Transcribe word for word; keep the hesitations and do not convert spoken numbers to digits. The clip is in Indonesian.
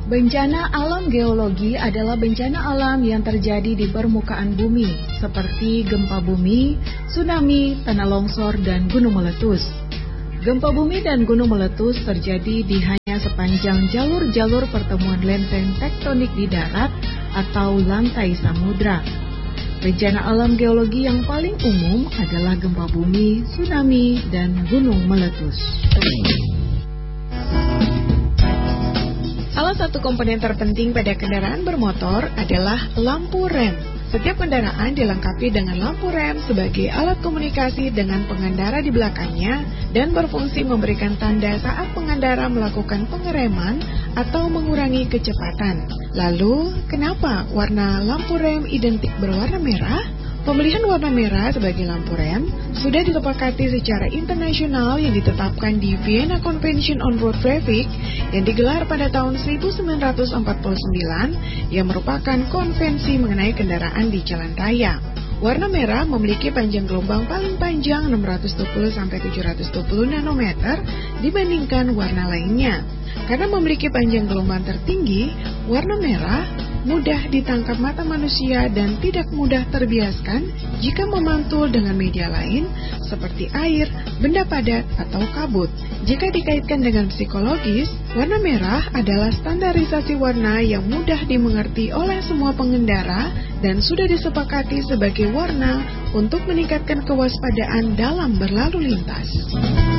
Bencana alam geologi adalah bencana alam yang terjadi di permukaan bumi, seperti gempa bumi, tsunami, tanah longsor, dan gunung meletus. Gempa bumi dan gunung meletus terjadi di hanya sepanjang jalur-jalur pertemuan lempeng tektonik di darat atau lantai samudra. Bencana alam geologi yang paling umum adalah gempa bumi, tsunami, dan gunung meletus. Salah satu komponen terpenting pada kendaraan bermotor adalah lampu rem. Setiap kendaraan dilengkapi dengan lampu rem sebagai alat komunikasi dengan pengendara di belakangnya dan berfungsi memberikan tanda saat pengendara melakukan pengereman atau mengurangi kecepatan. Lalu, kenapa warna lampu rem identik berwarna merah? Pemilihan warna merah sebagai lampu rem sudah disepakati secara internasional yang ditetapkan di Vienna Convention on Road Traffic yang digelar pada tahun seribu sembilan ratus empat puluh sembilan yang merupakan konvensi mengenai kendaraan di jalan raya. Warna merah memiliki panjang gelombang paling panjang enam ratus dua puluh sampai tujuh ratus dua puluh nanometer dibandingkan warna lainnya. Karena memiliki panjang gelombang tertinggi, warna merah mudah ditangkap mata manusia dan tidak mudah terbiaskan jika memantul dengan media lain seperti air, benda padat, atau kabut. Jika dikaitkan dengan psikologis, warna merah adalah standarisasi warna yang mudah dimengerti oleh semua pengendara dan sudah disepakati sebagai warna untuk meningkatkan kewaspadaan dalam berlalu lintas.